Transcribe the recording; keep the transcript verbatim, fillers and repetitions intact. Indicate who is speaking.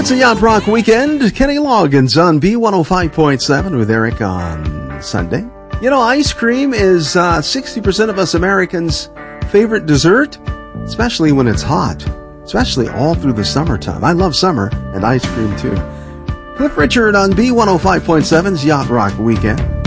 Speaker 1: It's a Yacht Rock weekend. Kenny Loggins on B one oh five point seven with Eric on Sunday. You know, ice cream is uh, sixty percent of us Americans' favorite dessert, especially when it's hot, especially all through the summertime. I love summer and ice cream too. Cliff Richard on B one oh five point seven's Yacht Rock weekend.